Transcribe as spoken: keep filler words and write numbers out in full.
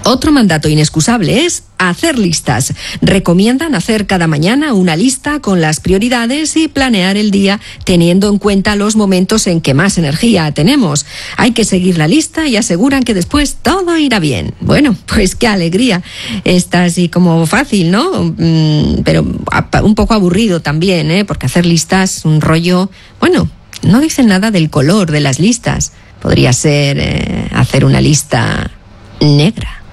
Otro mandato inexcusable es hacer listas. Recomiendan hacer cada mañana una lista con las prioridades y planear el día teniendo en cuenta los momentos en que más energía tenemos. Hay que seguir la lista y aseguran que después todo irá bien. Bueno, pues qué alegría. Está así como fácil, ¿no? Mm, pero un poco aburrido también, ¿eh? Porque hacer listas es un rollo... Bueno, no dicen nada del color de las listas. Podría ser eh, hacer una lista negra.